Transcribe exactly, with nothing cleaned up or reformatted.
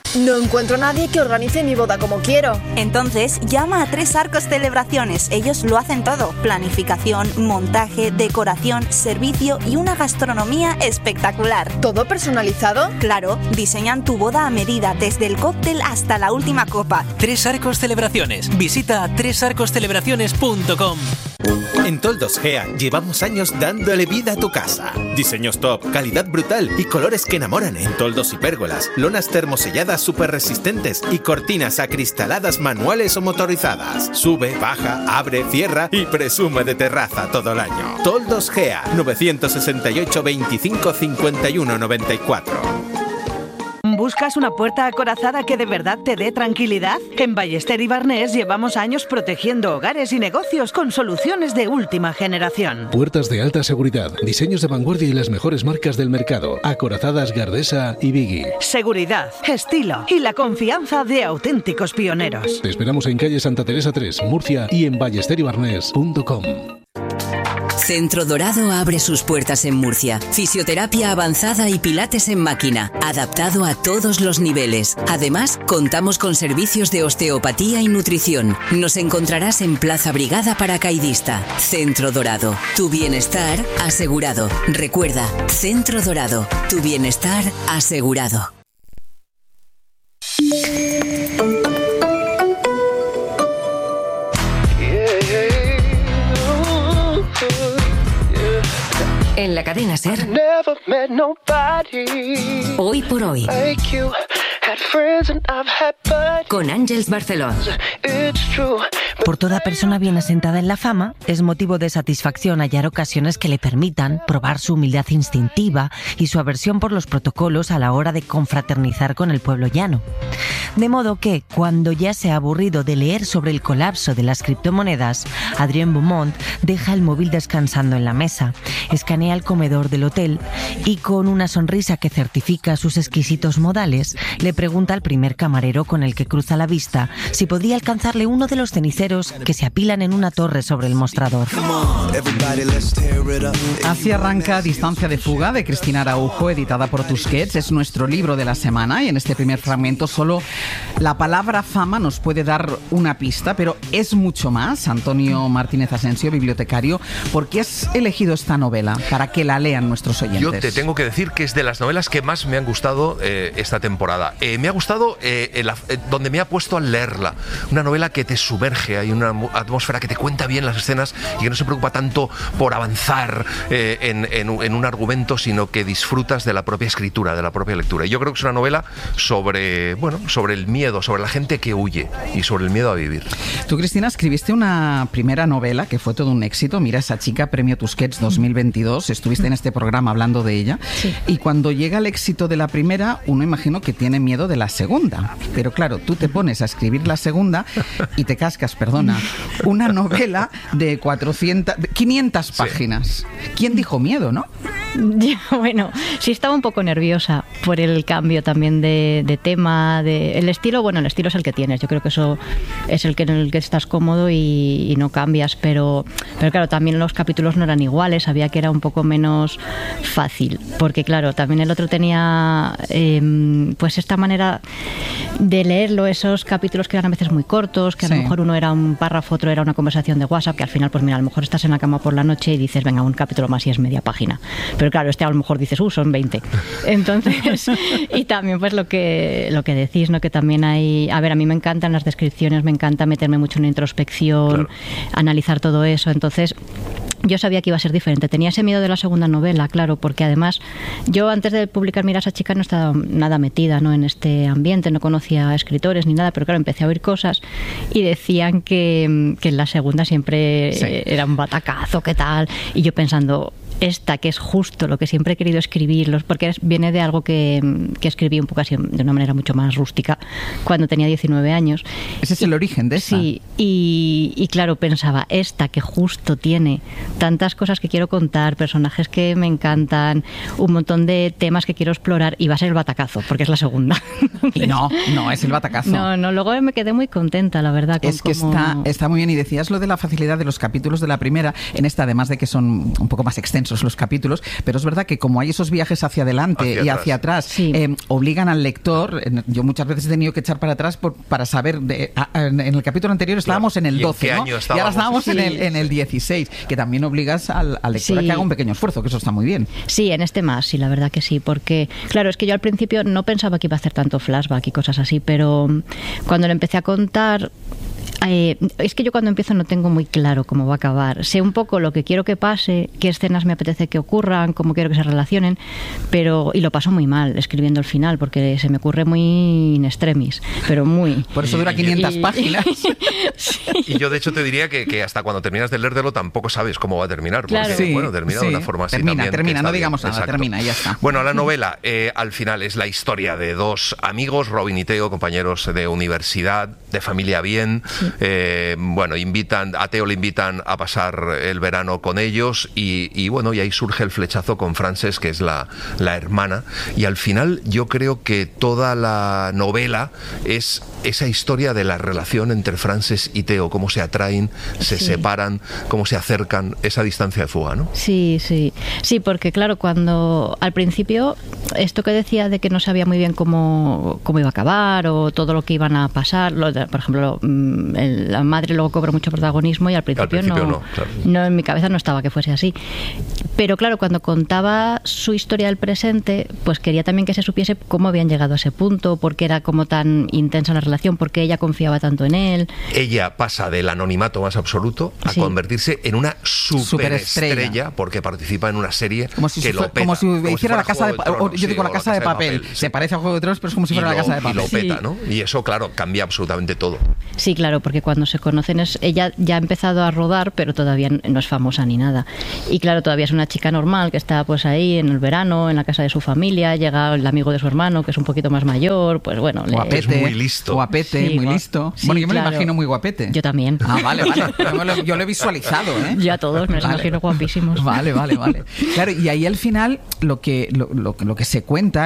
No encuentro a nadie que organice mi boda como quiero. Entonces, llama a Tres Arcos Celebraciones. Ellos lo hacen todo. Planificación, montaje, decoración, servicio y una gastronomía espectacular. ¿Todo personalizado? Claro, diseñan tu boda a medida, desde el cóctel hasta la última copa. Tres Arcos Celebraciones. Visita tres arcos celebraciones punto com. En Toldos Gea llevamos años dándole vida a tu casa. Diseños top, calidad brutal y colores que enamoran en toldos y pérgolas, lonas termoselladas súper resistentes y cortinas acristaladas manuales o motorizadas. Sube, baja, abre, cierra y presume de terraza todo el año. Toldos Gea, novecientos sesenta y ocho, veinticinco, cincuenta y uno, noventa y cuatro. ¿Buscas una puerta acorazada que de verdad te dé tranquilidad? En Ballester y Barnés llevamos años protegiendo hogares y negocios con soluciones de última generación. Puertas de alta seguridad, diseños de vanguardia y las mejores marcas del mercado. Acorazadas Gardesa y Biggie. Seguridad, estilo y la confianza de auténticos pioneros. Te esperamos en calle Santa Teresa tres, Murcia y en ballester y barnés punto com. Centro Dorado abre sus puertas en Murcia. Fisioterapia avanzada y pilates en máquina, adaptado a todos los niveles. Además, contamos con servicios de osteopatía y nutrición. Nos encontrarás en Plaza Brigada Paracaidista. Centro Dorado. Tu bienestar asegurado. Recuerda, Centro Dorado. Tu bienestar asegurado. En la cadena SER, Hoy por Hoy, con Àngels Barceló. Por toda persona bien asentada en la fama, es motivo de satisfacción hallar ocasiones que le permitan probar su humildad instintiva y su aversión por los protocolos a la hora de confraternizar con el pueblo llano. De modo que, cuando ya se ha aburrido de leer sobre el colapso de las criptomonedas, Adrien Beaumont deja el móvil descansando en la mesa, escanea el comedor del hotel y, con una sonrisa que certifica sus exquisitos modales, le pregunta al primer camarero con el que cruza la vista si podría alcanzarle uno de los ceniceros que se apilan en una torre sobre el mostrador. Así arranca Distancia de fuga, de Cristina Araujo, editada por Tusquets. Es nuestro libro de la semana y en este primer fragmento solo la palabra fama nos puede dar una pista, pero es mucho más. Antonio Martínez Asensio, bibliotecario, ¿por qué has elegido esta novela para que la lean nuestros oyentes? Yo te tengo que decir que es de las novelas que más me han gustado eh, esta temporada. Eh, me ha gustado eh, el, eh, donde me ha puesto al leerla. Una novela que te sumerge, hay una atmósfera que te cuenta bien las escenas y que no se preocupa tanto por avanzar eh, en, en, en un argumento, sino que disfrutas de la propia escritura, de la propia lectura. Y yo creo que es una novela sobre, bueno, sobre el miedo, sobre la gente que huye y sobre el miedo a vivir. Tú, Cristina, escribiste una primera novela que fue todo un éxito. Mira, esa chica, Premio Tusquets dos mil veintidós. Estuviste en este programa hablando de ella. Sí. Y cuando llega el éxito de la primera, uno imagino que tiene miedo de la segunda. Pero claro, tú te pones a escribir la segunda y te cascas, perdona, una novela de cuatrocientas, quinientas páginas. Sí. ¿Quién dijo miedo, no? Ya, bueno, sí estaba un poco nerviosa por el cambio también de, de tema, de el estilo. Bueno, el estilo es el que tienes. Yo creo que eso es el que en el que estás cómodo y, y no cambias. Pero, pero claro, también los capítulos no eran iguales. Sabía que era un poco menos fácil, porque claro, también el otro tenía eh, pues esta manera de leerlo, esos capítulos que eran a veces muy cortos, que a sí. lo mejor uno era un párrafo, otro era una conversación de WhatsApp, que al final, pues mira, a lo mejor estás en la cama por la noche y dices, venga, un capítulo más y es media página. Pero claro, este a lo mejor dices, uh, son veinte. Entonces, y también pues lo que lo que decís, ¿no? Que también hay, a ver, a mí me encantan las descripciones, me encanta meterme mucho en introspección, claro. analizar todo eso. Entonces, yo sabía que iba a ser diferente. Tenía ese miedo de la segunda novela, claro, porque además yo antes de publicar Mira a esa chica no estaba nada metida, ¿no? en este ambiente, no conocía escritores ni nada, pero claro, empecé a oír cosas y decían que, que en la segunda siempre sí. era un batacazo, ¿qué tal? Y yo pensando, esta que es justo lo que siempre he querido escribir, porque viene de algo que, que escribí un poco así, de una manera mucho más rústica, cuando tenía diecinueve años. Ese es el origen de esta. Sí, y, y claro, pensaba, esta que justo tiene tantas cosas que quiero contar, personajes que me encantan, un montón de temas que quiero explorar, y va a ser el batacazo, porque es la segunda. Y no, no es el batacazo. No, no, luego me quedé muy contenta, la verdad. Es que como... está, está muy bien, y decías lo de la facilidad de los capítulos de la primera, en esta, además de que son un poco más extensos extensos los capítulos, pero es verdad que como hay esos viajes hacia adelante hacia y hacia atrás, sí. eh, obligan al lector, yo muchas veces he tenido que echar para atrás por, para saber, de, a, a, en el capítulo anterior estábamos claro. en el doce, ¿no? Y ahora estábamos sí. en, el, en el dieciséis, que también obligas al, al lector sí. a que haga un pequeño esfuerzo, que eso está muy bien. Sí, en este más, sí, la verdad que sí, porque claro, es que yo al principio no pensaba que iba a hacer tanto flashback y cosas así, pero cuando le empecé a contar, Eh, es que yo cuando empiezo no tengo muy claro cómo va a acabar. Sé un poco lo que quiero que pase, qué escenas me apetece que ocurran, cómo quiero que se relacionen, pero y lo paso muy mal escribiendo el final porque se me ocurre muy in extremis, pero muy. Por eso dura quinientas y, páginas. Sí. Y yo de hecho te diría que, que hasta cuando terminas de leerlo tampoco sabes cómo va a terminar, porque claro. sí, bueno, termina sí. de una forma así termina, también. Termina, no digamos bien. nada, Exacto. termina, ya está. Bueno, la novela eh, al final es la historia de dos amigos, Robin y Theo, compañeros de universidad, de familia bien, sí. eh, bueno, invitan, a Theo le invitan a pasar el verano con ellos y, y bueno, y ahí surge el flechazo con Frances, que es la, la hermana, y al final yo creo que toda la novela es esa historia de la relación entre Frances y Theo, cómo se atraen, se sí. separan, cómo se acercan, esa distancia de fuga, ¿no? Sí, sí, sí, porque claro, cuando al principio esto que decía de que no sabía muy bien cómo, cómo iba a acabar o todo lo que iban a pasar, lo de, por ejemplo, el, la madre luego cobra mucho protagonismo y al principio, al principio no, no, claro. no, en mi cabeza no estaba que fuese así. Pero claro, cuando contaba su historia del presente, pues quería también que se supiese cómo habían llegado a ese punto, por qué era como tan intensa la relación, por qué ella confiaba tanto en él. Ella pasa del anonimato más absoluto a sí. convertirse en una superestrella, superestrella porque participa en una serie como si que fue, lo peta. Como si como hiciera si la casa de, de Tronos, yo digo sí, la casa, la casa de, de papel. papel. Se sí. parece a Juego de Tronos, pero es como si fuera lo, la casa de papel. Y lo peta, sí. ¿no? Y eso, claro, cambia absolutamente todo. Sí, claro, porque cuando se conocen es, ella ya ha empezado a rodar, pero todavía no es famosa ni nada. Y claro, todavía es una chica normal que está pues ahí en el verano, en la casa de su familia, llega el amigo de su hermano que es un poquito más mayor, pues bueno. Guapete, es muy listo. Guapete, sí, muy listo. Sí, bueno, yo me claro. lo imagino muy guapete. Yo también. Ah, vale, vale. Yo lo, yo lo he visualizado, ¿eh? Yo a todos me los vale. imagino guapísimos. Vale, vale, vale. Claro, y ahí al final lo que, lo, lo, lo que se cuenta